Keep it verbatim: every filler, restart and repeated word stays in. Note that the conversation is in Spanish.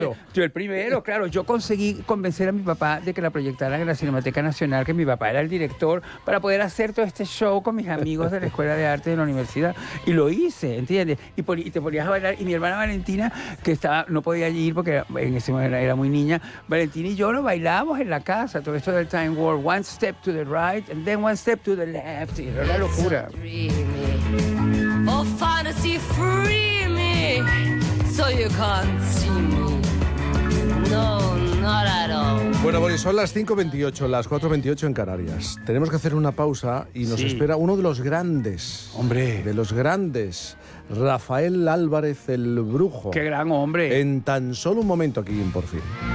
Yo el primero, claro. Yo conseguí convencer a mi papá de que la proyectaran en la Cinemateca Nacional, que mi papá era el director, para poder hacer todo este show con mis amigos de la Escuela de Arte de la universidad. Y lo hice, ¿entiendes? Y, pon, y te ponías a bailar. Y mi hermana Valentina, que estaba, no podía ir porque en ese momento era, era muy niña, Valentina y yo lo bailábamos en la casa, todo esto del Time War. One step to the right and then one step to the left. Y era una locura. Oh, fantasy, free me, so you can't see me. No, not at all. Bueno, Boris, son las cinco veintiocho, las cuatro veintiocho en Canarias. Tenemos que hacer una pausa y nos Sí. espera uno de los grandes. Hombre. De los grandes. Rafael Álvarez, el Brujo. Qué gran hombre. En tan solo un momento aquí en Por Fin.